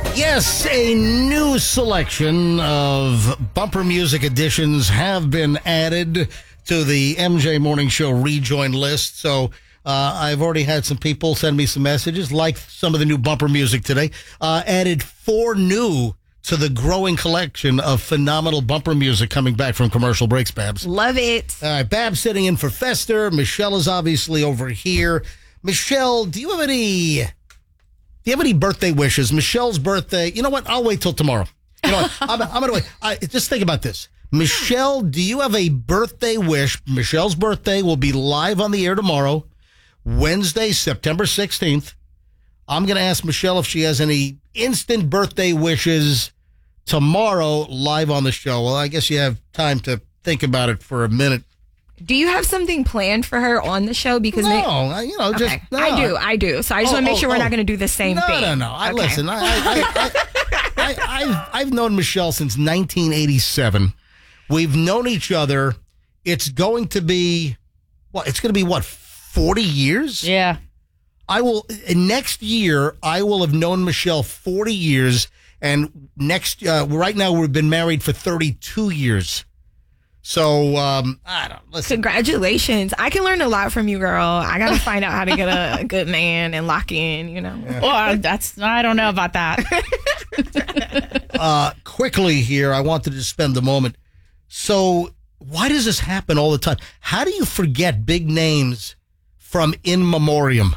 Yes, a new selection of bumper music editions have been added to the MJ Morning Show rejoin list. So I've already had some people send me some messages, like some of the new bumper music today. Added 4 new to the growing collection of phenomenal bumper music coming back from commercial breaks, Babs. Love it. All right, Babs sitting in for Fester. Michelle is obviously over here. Michelle, do you have any birthday wishes? Michelle's birthday. You know what? I'll wait till tomorrow. You know what? I'm going to wait. Just think about this. Michelle, do you have a birthday wish? Michelle's birthday will be live on the air tomorrow, Wednesday, September 16th. I'm going to ask Michelle if she has any instant birthday wishes tomorrow live on the show. Well, I guess you have time to think about it for a minute. Do you have something planned for her on the show? Because No. I do. So I just want to make sure we're not going to do the same thing. No. Okay. Listen, I've known Michelle since 1987. We've known each other. It's going to be, 40 years? Yeah. Next year, I will have known Michelle 40 years. And right now, we've been married for 32 years. So, I don't listen. Congratulations. I can learn a lot from you, girl. I got to find out how to get a good man and lock in, you know. Yeah. Well, I don't know about that. Quickly here, I wanted to spend a moment. So, why does this happen all the time? How do you forget big names from In Memoriam?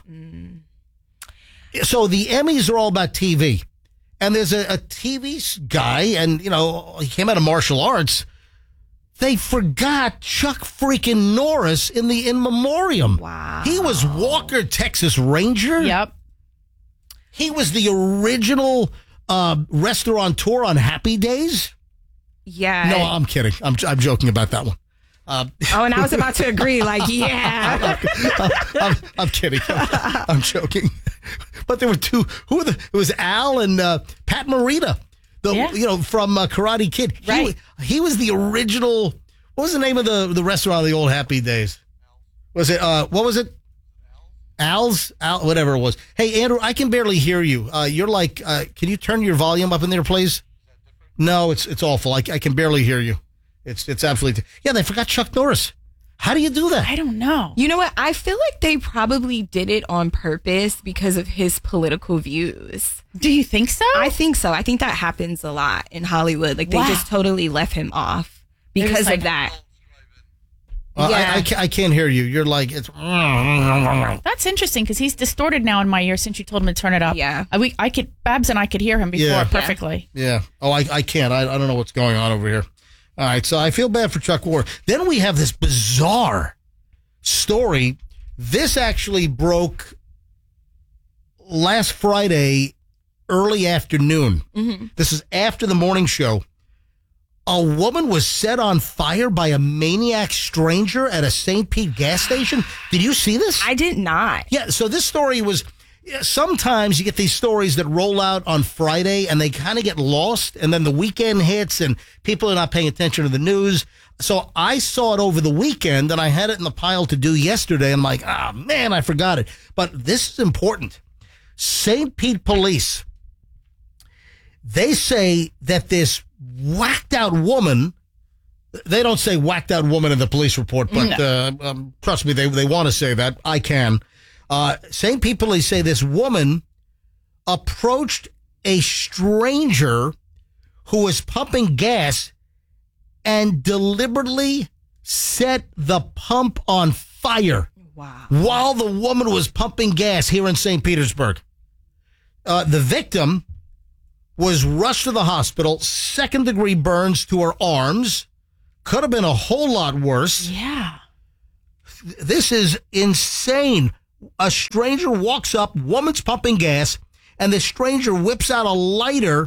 So, the Emmys are all about TV. And there's a TV guy, and, he came out of martial arts. They forgot Chuck freaking Norris in the In Memoriam. Wow. He was Walker, Texas Ranger. Yep. He was the original restaurateur on Happy Days. Yeah. No, I'm kidding. I'm joking about that one. And I was about to agree. I'm kidding. I'm joking. But there were two. It was Al and Pat Morita. From Karate Kid. Right. He was the original. What was the name of the restaurant of the old Happy Days? Was it, what was it? Al's? Whatever it was. Hey, Andrew, I can barely hear you. You're like, can you turn your volume up in there, please? No, it's awful. I can barely hear you. It's absolutely. Yeah, they forgot Chuck Norris. How do you do that? I don't know. You know what? I feel like they probably did it on purpose because of his political views. Do you think so? I think so. I think that happens a lot in Hollywood. Like, they just totally left him off because of that. I can't hear you. You're like, it's. That's interesting because he's distorted now in my ear since you told him to turn it up. Yeah. Babs and I could hear him before perfectly. Yeah. Oh, I can't. I don't know what's going on over here. All right, so I feel bad for Chuck Ward. Then we have this bizarre story. This actually broke last Friday, early afternoon. Mm-hmm. This is after the morning show. A woman was set on fire by a maniac stranger at a St. Pete gas station. Did you see this? I did not. Yeah, so this story was... Sometimes you get these stories that roll out on Friday and they kind of get lost, and then the weekend hits and people are not paying attention to the news. So I saw it over the weekend and I had it in the pile to do yesterday. I'm like, man, I forgot it. But this is important. St. Pete police, they say that this whacked out woman, they don't say whacked out woman in the police report, but trust me, they want to say that. I can. St. Pete police say this woman approached a stranger who was pumping gas and deliberately set the pump on fire. Wow. While the woman was pumping gas here in St. Petersburg. The victim was rushed to the hospital, 2nd-degree burns to her arms. Could have been a whole lot worse. Yeah. This is insane. A stranger walks up, woman's pumping gas, and the stranger whips out a lighter,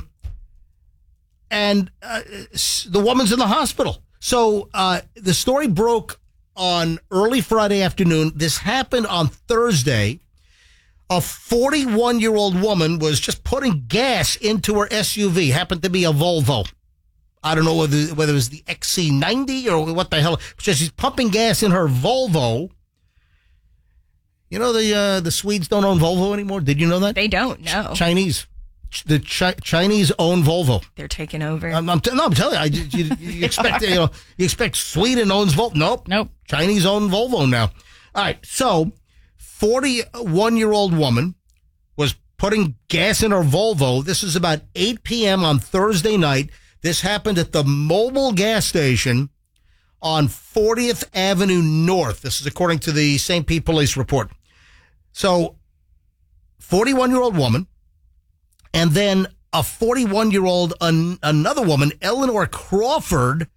and the woman's in the hospital. So the story broke on early Friday afternoon. This happened on Thursday. A 41-year-old woman was just putting gas into her SUV. Happened to be a Volvo. I don't know whether it was the XC90 or what the hell. She's pumping gas in her Volvo. You know, the Swedes don't own Volvo anymore. Did you know that? They don't, no. Chinese. The Chinese-owned Volvo. They're taking over. I'm telling you, you expect you expect Sweden owns Volvo. Nope. Chinese-owned Volvo now. All right, so 41-year-old woman was putting gas in her Volvo. This is about 8 p.m. on Thursday night. This happened at the Mobil gas station on 40th Avenue North. This is according to the St. Pete Police report. So, 41-year-old woman, and then a 41-year-old, another woman, Eleanor Crawford,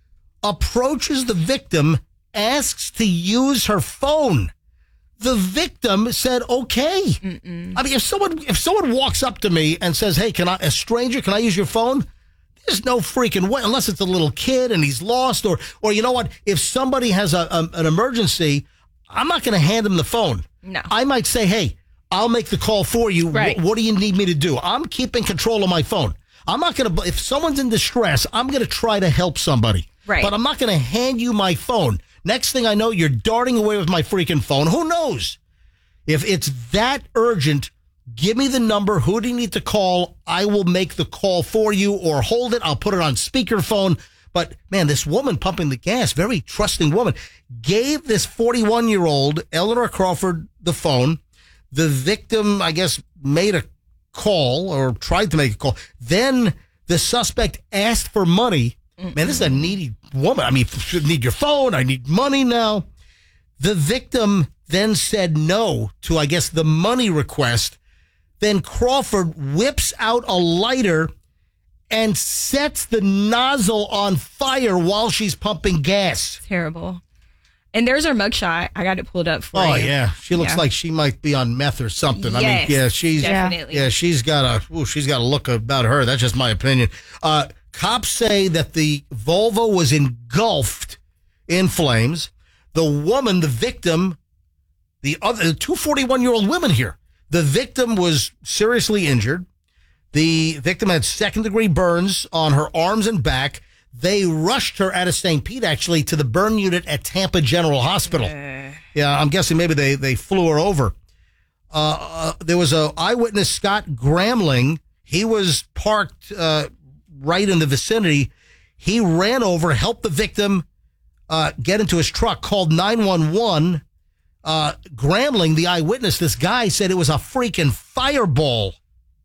approaches the victim, asks to use her phone. The victim said, okay. Mm-mm. I mean, if someone walks up to me and says, hey, a stranger, can I use your phone? There's no freaking way, unless it's a little kid and he's lost, or you know what? If somebody has an emergency, I'm not going to hand him the phone. No. I might say, hey, I'll make the call for you. Right. What do you need me to do? I'm keeping control of my phone. I'm not going to, if someone's in distress, I'm going to try to help somebody. Right. But I'm not going to hand you my phone. Next thing I know, you're darting away with my freaking phone. Who knows? If it's that urgent, give me the number. Who do you need to call? I will make the call for you, or hold it. I'll put it on speakerphone. But, man, this woman pumping the gas, very trusting woman, gave this 41-year-old, Eleanor Crawford, the phone. The victim, I guess, made a call or tried to make a call. Then the suspect asked for money. Man, this is a needy woman. I mean, I need your phone. I need money now. The victim then said no to, I guess, the money request. Then Crawford whips out a lighter and sets the nozzle on fire while she's pumping gas. Terrible. And there's her mugshot. I got it pulled up for you. Oh, yeah. She looks like she might be on meth or something. Yes, I mean, yeah, she's definitely. Yeah, she's got a look about her. That's just my opinion. Cops say that the Volvo was engulfed in flames. The woman, the victim, the other 241-year-old women here. The victim was seriously injured. The victim had second-degree burns on her arms and back. They rushed her out of St. Pete, actually, to the burn unit at Tampa General Hospital. Yeah, I'm guessing maybe they flew her over. There was an eyewitness, Scott Gramling. He was parked right in the vicinity. He ran over, helped the victim get into his truck, called 911. Gramling, the eyewitness, this guy said it was a freaking fireball.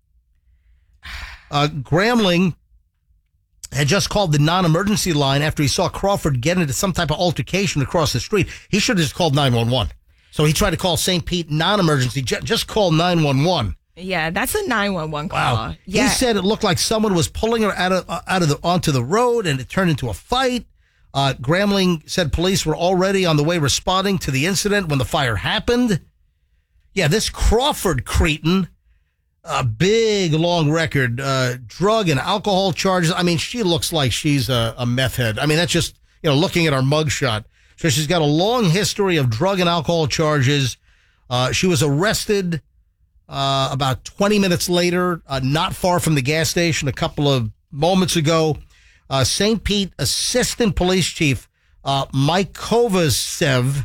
Gramling had just called the non-emergency line after he saw Crawford get into some type of altercation across the street. He should have just called 911. So he tried to call St. Pete non-emergency. Just call 911. Yeah, that's a 911 call. Wow. Yeah. He said it looked like someone was pulling her onto the road, and it turned into a fight. Gramling said police were already on the way responding to the incident when the fire happened. Yeah, this Crawford cretin, a big, long record, drug and alcohol charges. I mean, she looks like she's a meth head. I mean, that's just, looking at her mugshot. So she's got a long history of drug and alcohol charges. She was arrested about 20 minutes later, not far from the gas station a couple of moments ago. St. Pete Assistant Police Chief Mike Kovacev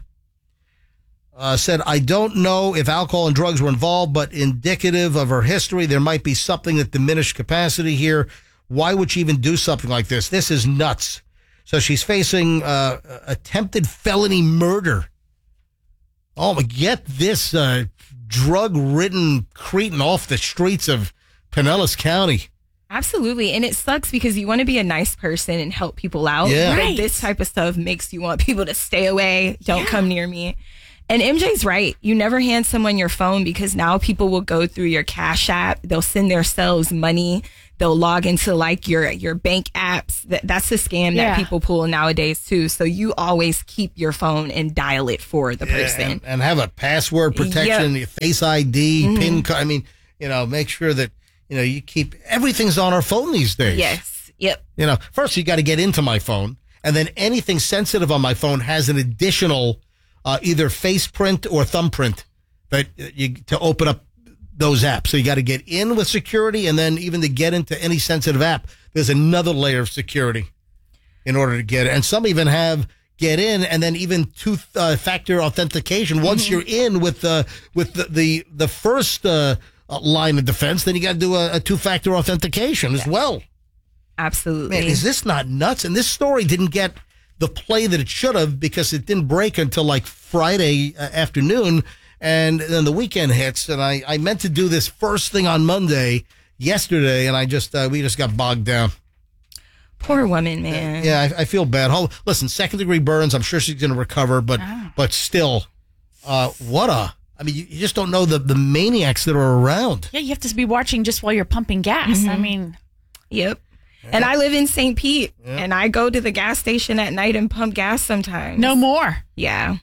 said, I don't know if alcohol and drugs were involved, but indicative of her history, there might be something that diminished capacity here. Why would she even do something like this? This is nuts. So she's facing attempted felony murder. Oh, get this drug-ridden cretin off the streets of Pinellas County. Absolutely. And it sucks because you want to be a nice person and help people out. Yeah. But this type of stuff makes you want people to stay away. Don't come near me. And MJ's right. You never hand someone your phone because now people will go through your Cash App. They'll send themselves money. They'll log into like your bank apps. That's the scam that people pull nowadays too. So you always keep your phone and dial it for the person. And have a password protection, your Face ID, PIN card. I mean, make sure that, you keep everything's on our phone these days. Yes. Yep. First you got to get into my phone, and then anything sensitive on my phone has an additional either face print or thumbprint to open up those apps. So you got to get in with security, and then even to get into any sensitive app, there's another layer of security in order to get it. And some even have get in and then even two-factor authentication once you're in with the first line of defense, then you got to do a two-factor authentication as well. Absolutely. Man, is this not nuts? And this story didn't get the play that it should have because it didn't break until like Friday afternoon, and then the weekend hits. And I meant to do this first thing on Monday yesterday, and we just got bogged down. Poor woman, man. Yeah, I feel bad. Listen, second-degree burns. I'm sure she's going to recover, but still, I mean, you just don't know the maniacs that are around. Yeah, you have to be watching just while you're pumping gas. I mean, yep. And I live in St. Pete, and I go to the gas station at night and pump gas sometimes. no more. Yeah.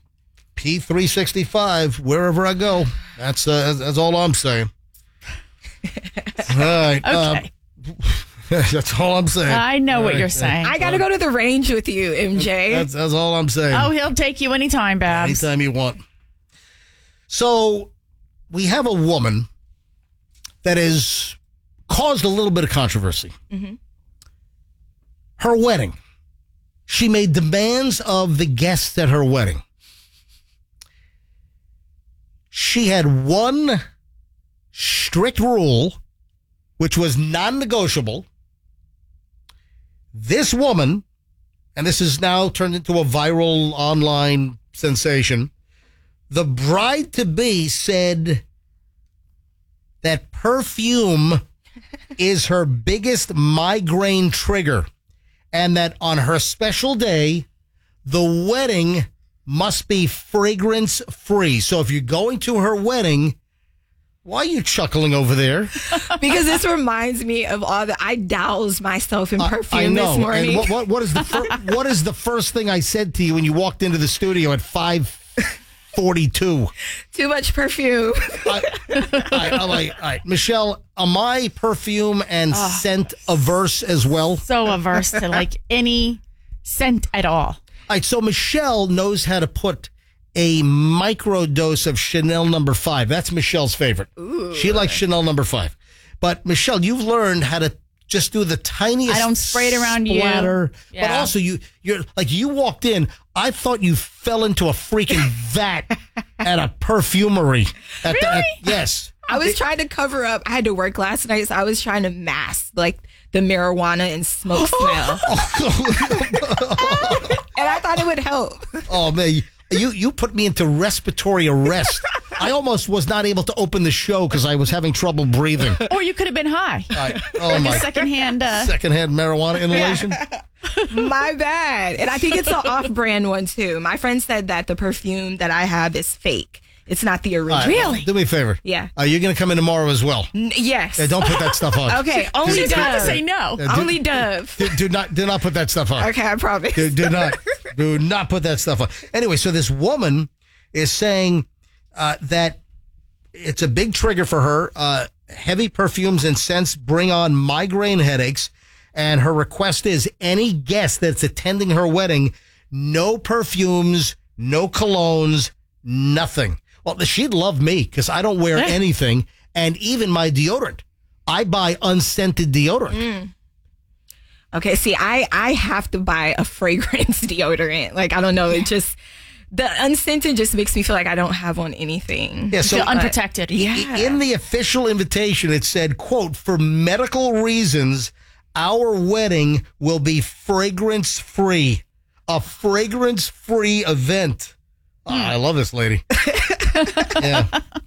P365, wherever I go. That's all I'm saying. All right. Okay. That's all I'm saying. I know what you're saying. I got to go to the range with you, MJ. That's all I'm saying. Oh, he'll take you anytime, Babs. Anytime you want. So we have a woman that has caused a little bit of controversy. Mm-hmm. Her wedding. She made demands of the guests at her wedding. She had one strict rule, which was non-negotiable. This woman, and this is now turned into a viral online sensation, the bride-to-be said that perfume is her biggest migraine trigger, and that on her special day, the wedding must be fragrance-free. So if you're going to her wedding, why are you chuckling over there? Because this reminds me of I doused myself in perfume I know. this morning. And what is the first thing I said to you when you walked into the studio at 5:42? Too much perfume. All right, Michelle, am I perfume and scent averse as well? So averse to like any scent at all. All right, so Michelle knows how to put a micro dose of Chanel No. 5. That's Michelle's favorite. Ooh. She likes Chanel No. 5. But Michelle, you've learned how to just do the tiniest. I don't spray it around splatter. you. Yeah. But also, you're like, you walked in. I thought you fell into a freaking vat at a perfumery. Really? Yes. I was trying to cover up. I had to work last night, so I was trying to mask like the marijuana and smoke smell. And I thought it would help. Oh, man. You put me into respiratory arrest. I almost was not able to open the show because I was having trouble breathing. Or you could have been high. My Secondhand. secondhand marijuana inhalation. My bad. And I think it's an off-brand one, too. My friend said that the perfume that I have is fake. It's not the original. Right, Really? do me a favor. Yeah. You're going to come in tomorrow as well. Yes. Yeah, don't put that stuff on. Okay, only She's about to Dove. say no. Only Dove. Do not put that stuff on. Okay, I promise. Do not put that stuff on. Anyway, so this woman is saying that it's a big trigger for her. Heavy perfumes and scents bring on migraine headaches, and her request is any guest that's attending her wedding, no perfumes, no colognes, nothing. Well, she'd love me because I don't wear anything, and even my deodorant. I buy unscented deodorant. Okay, see, I have to buy a fragrance deodorant. Like, I don't know, it just, the unscented just makes me feel like I don't have on anything. Yeah, so Feel unprotected. Yeah. in the official invitation, it said, quote, for medical reasons, our wedding will be fragrance-free. A fragrance-free event. Oh, I love this lady. Yeah.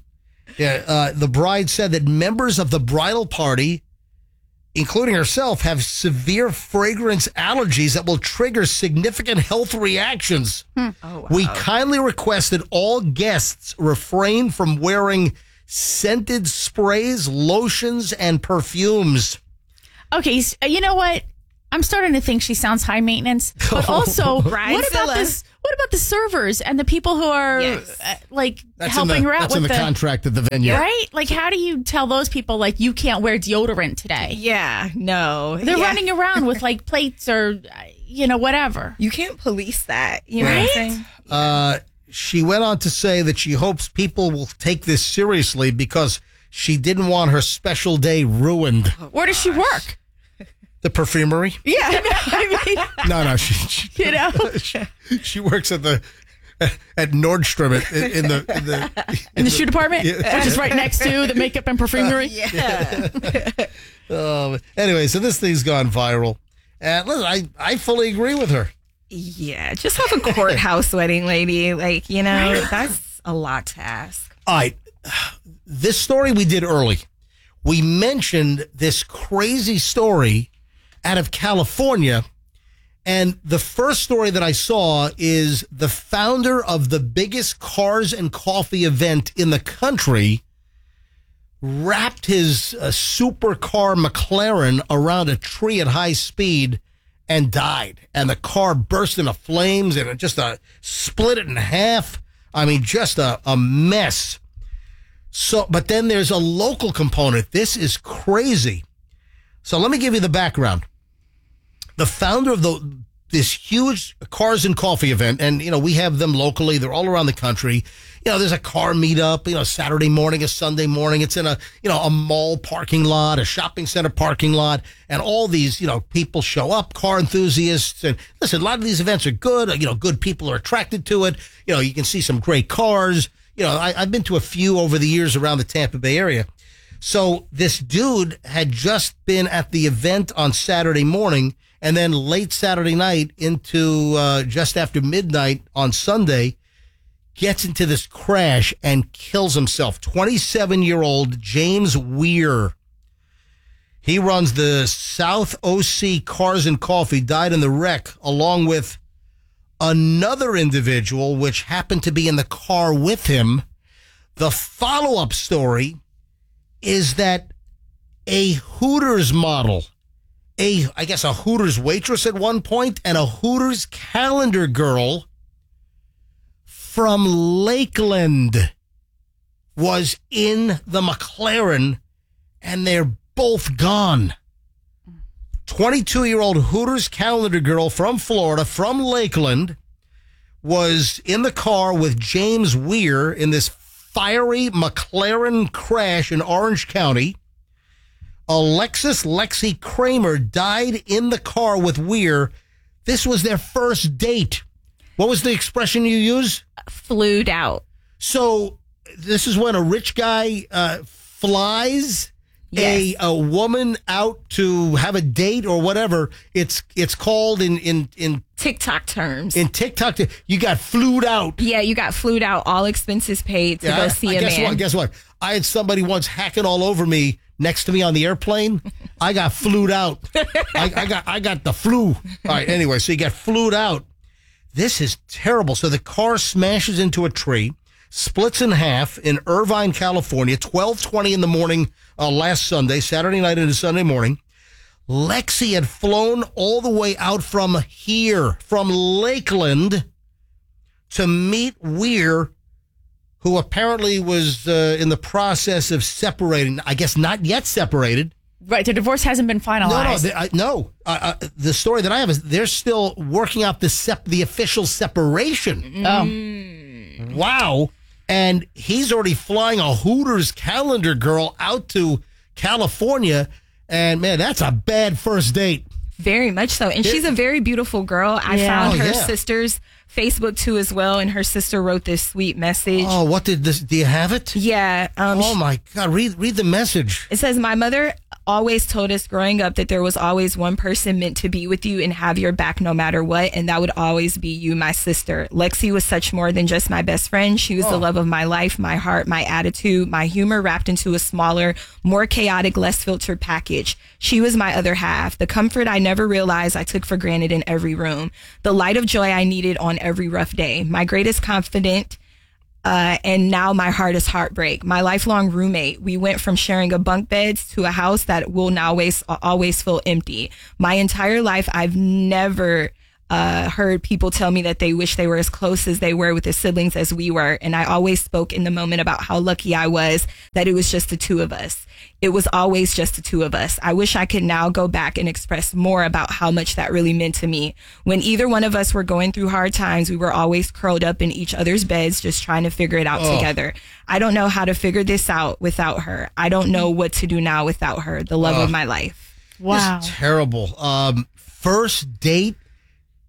The bride said that members of the bridal party, including herself, have severe fragrance allergies that will trigger significant health reactions. Oh, wow. We kindly request that all guests refrain from wearing scented sprays, lotions, and perfumes. Okay, you know what? I'm starting to think she sounds high maintenance. But also, what about the servers and the people who are helping her out that's with in the contract at the venue, right? Like, how do you tell those people like you can't wear deodorant today? Yeah, no. They're running around with like plates or whatever. You can't police that. You know Right? what I'm saying? She went on to say that she hopes people will take this seriously because she didn't want her special day ruined. Where does she work? The perfumery? Yeah, I mean, No, she you know. she works at the at Nordstrom in the shoe department, which is right next to the makeup and perfumery. Anyway, so this thing's gone viral. And listen, I fully agree with her. Yeah, just have a courthouse wedding, lady. Like, that's a lot to ask. All right. This story we did early. We mentioned this crazy story out of California. And the first story that I saw is the founder of the biggest cars and coffee event in the country wrapped his supercar McLaren around a tree at high speed and died. And the car burst into flames and it just split it in half. I mean, just a mess. So, but then there's a local component. This is crazy. So let me give you the background. The founder of this huge cars and coffee event, and, we have them locally. They're all around the country. There's a car meetup, Saturday morning, a Sunday morning. It's in a mall parking lot, a shopping center parking lot, and all these, people show up, car enthusiasts. And listen, a lot of these events are good. Good people are attracted to it. You can see some great cars. I've been to a few over the years around the Tampa Bay area. So this dude had just been at the event on Saturday morning, and then late Saturday night into just after midnight on Sunday, gets into this crash and kills himself. 27-year-old James Weir. He runs the South OC Cars and Coffee, died in the wreck, along with another individual, which happened to be in the car with him. The follow-up story is that a Hooters model, I guess a Hooters waitress at one point, and a Hooters calendar girl from Lakeland was in the McLaren, and they're both gone. 22-year-old Hooters calendar girl from Florida, from Lakeland, was in the car with James Weir in this fiery McLaren crash in Orange County. Alexis Lexi Kramer died in the car with Weir. This was their first date. What was the expression you use? Flued out. So this is when a rich guy flies a woman out to have a date or whatever. It's called in TikTok terms. In TikTok, you got flued out. Yeah, you got flued out. All expenses paid to go see a man. Guess what? I had somebody once hacking all over me next to me on the airplane. I got flued out. I got the flu. All right. Anyway, so you got flued out. This is terrible. So the car smashes into a tree, splits in half in Irvine, California, 12:20 in the morning last Sunday, Saturday night into Sunday morning. Lexi had flown all the way out from Lakeland, to meet Weir, who apparently was in the process of separating. I guess not yet separated. Right, the divorce hasn't been finalized. No. The story that I have is they're still working out the official separation. Oh, wow! And he's already flying a Hooters calendar girl out to California, and man, that's a bad first date. Very much so, and she's a very beautiful girl. I found her sister's Facebook too as well, and her sister wrote this sweet message. Oh, what did this? Do you have it? Yeah. Oh my God! Read the message. It says, "My mother always told us growing up that there was always one person meant to be with you and have your back no matter what, and that would always be you, my sister. Lexi was such more than just my best friend. She was the love of my life, my heart, my attitude, my humor wrapped into a smaller, more chaotic, less filtered package. She was my other half, the comfort I never realized I took for granted in every room, the light of joy I needed on every rough day, my greatest confidant, and now my hardest heartbreak, my lifelong roommate. We went from sharing a bunk beds to a house that will now always feel empty. My entire life, I've never heard people tell me that they wish they were as close as they were with their siblings as we were. And I always spoke in the moment about how lucky I was that it was just the two of us. It was always just the two of us. I wish I could now go back and express more about how much that really meant to me. When either one of us were going through hard times, we were always curled up in each other's beds, just trying to figure it out together. I don't know how to figure this out without her. I don't know what to do now without her, the love of my life." Wow. It's terrible. First date,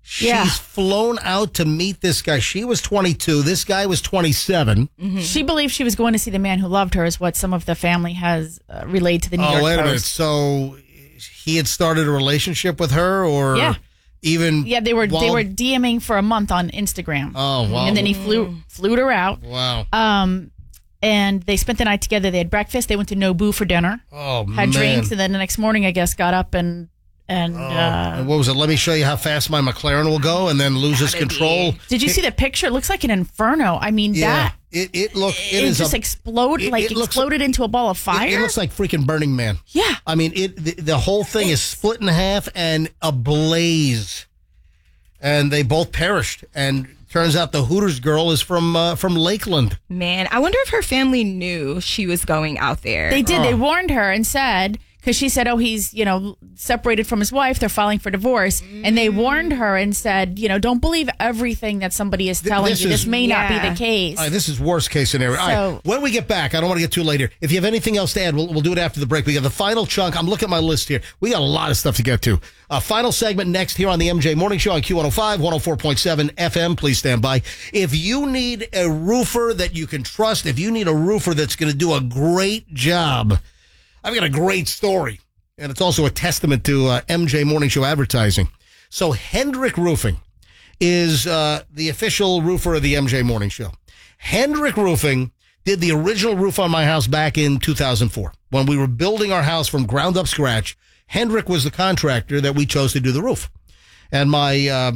She's flown out to meet this guy. She was 22. This guy was 27. Mm-hmm. She believed she was going to see the man who loved her, is what some of the family has relayed to the New York Post. Oh, wait a minute. So he had started a relationship with her, or even... Yeah, they were DMing for a month on Instagram. Oh, wow. And then he flew her out. Wow. And they spent the night together. They had breakfast. They went to Nobu for dinner. Oh, had drinks, and then the next morning, I guess, got up and what was it? Let me show you how fast my McLaren will go, and then loses control. Did you see the picture? It looks like an inferno. I mean, it just exploded, exploded into a ball of fire. It looks like freaking Burning Man. Yeah. I mean, the whole thing is split in half and ablaze, and they both perished. And turns out the Hooters girl is from Lakeland. Man, I wonder if her family knew she was going out there. They did. They warned her and said, because she said, he's, separated from his wife. They're filing for divorce. And they warned her and said, don't believe everything that somebody is telling you. This may not be the case. This is worst case scenario. All right, when we get back, I don't want to get too late here. If you have anything else to add, we'll do it after the break. We got the final chunk. I'm looking at my list here. We got a lot of stuff to get to. Final segment next here on the MJ Morning Show on Q105, 104.7 FM. Please stand by. If you need a roofer that you can trust, if you need a roofer that's going to do a great job, I've got a great story, and it's also a testament to MJ Morning Show advertising. So Hendrick Roofing is the official roofer of the MJ Morning Show. Hendrick Roofing did the original roof on my house back in 2004. When we were building our house from ground up scratch, Hendrick was the contractor that we chose to do the roof. And my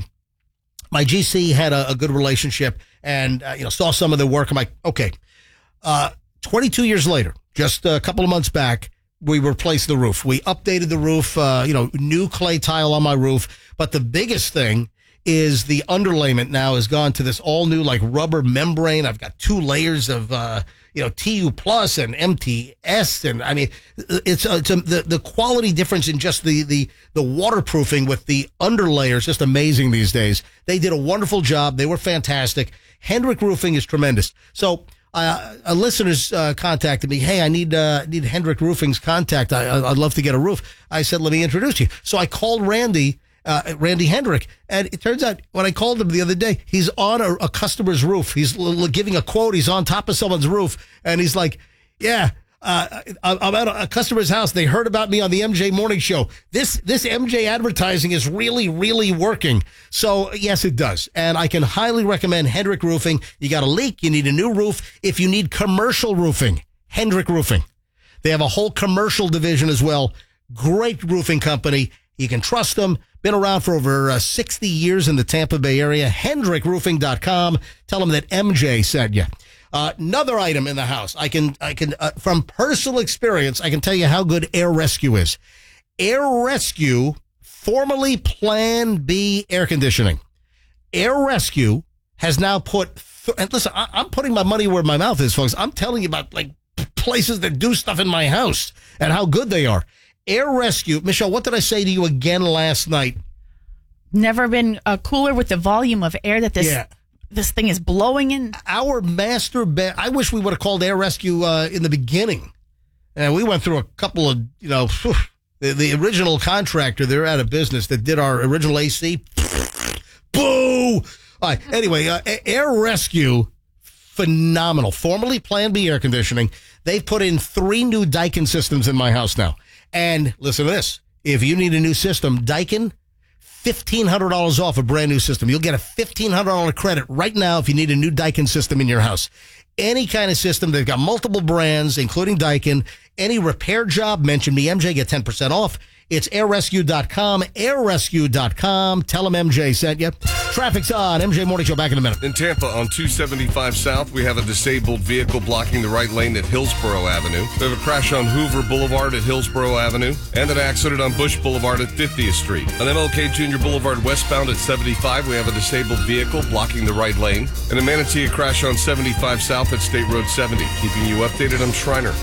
GC had a good relationship and saw some of the work. I'm like, okay, 22 years later, just a couple of months back, we replaced the roof. We updated the roof, new clay tile on my roof. But the biggest thing is the underlayment now has gone to this all new rubber membrane. I've got 2 layers of, TU plus and MTS. And I mean, it's the quality difference in just the waterproofing with the underlayer is just amazing these days. They did a wonderful job. They were fantastic. Hendrick Roofing is tremendous. So, a listener's contacted me. Hey, I need Hendrick Roofing's contact. I'd love to get a roof. I said, let me introduce you. So I called Randy Hendrick, and it turns out when I called him the other day, he's on a customer's roof. He's giving a quote. He's on top of someone's roof, and he's like, yeah. I'm at a customer's house. They heard about me on the MJ Morning Show. This MJ advertising is really, really working. So, yes, it does. And I can highly recommend Hendrick Roofing. You got a leak, you need a new roof. If you need commercial roofing, Hendrick Roofing. They have a whole commercial division as well. Great roofing company. You can trust them. Been around for over 60 years in the Tampa Bay area. HendrickRoofing.com. Tell them that MJ sent you. Another item in the house. I can from personal experience, I can tell you how good Air Rescue is. Air Rescue, formerly Plan B Air Conditioning. Air Rescue has now put, and listen, I'm putting my money where my mouth is, folks. I'm telling you about places that do stuff in my house and how good they are. Air Rescue, Michelle, what did I say to you again last night? Never been cooler with the volume of air that this thing is blowing in. Our master bed. I wish we would have called Air Rescue in the beginning. And we went through a couple of, the original contractor, they're out of business, that did our original AC. Boo! All right. Anyway, Air Rescue, phenomenal. Formerly Plan B Air Conditioning. They've put in 3 new Daikin systems in my house now. And listen to this. If you need a new system, Daikin, $1,500 off a brand new system. You'll get a $1,500 credit right now if you need a new Daikin system in your house. Any kind of system. They've got multiple brands, including Daikin. Any repair job, mention me, MJ, get 10% off. It's airrescue.com, airrescue.com. Tell them MJ sent you. Traffic's on. MJ Morning Show back in a minute. In Tampa on 275 South, we have a disabled vehicle blocking the right lane at Hillsborough Avenue. We have a crash on Hoover Boulevard at Hillsborough Avenue and an accident on Bush Boulevard at 50th Street. On MLK Jr. Boulevard westbound at 75, we have a disabled vehicle blocking the right lane. And in Manatee, a crash on 75 South at State Road 70. Keeping you updated, I'm Schreiner.